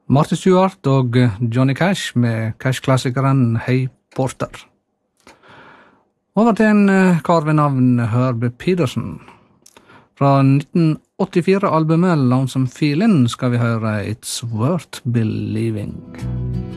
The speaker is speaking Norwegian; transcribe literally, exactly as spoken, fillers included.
Martha Stewart og Johnny Cash med Cash-klassikeren Hey Porter. Over til en kar ved navn Herbie Pedersen. Fra nitten åttifire-albumet Lonesome Feeling skal vi høre It's Worth Believing.